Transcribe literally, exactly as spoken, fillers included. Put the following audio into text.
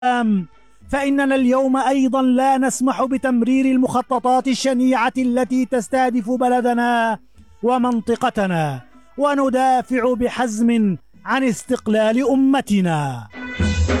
فإننا اليوم أيضا لا نسمح بتمرير المخططات الشنيعة التي تستهدف بلدنا ومنطقتنا، وندافع بحزم عن استقلال أمتنا.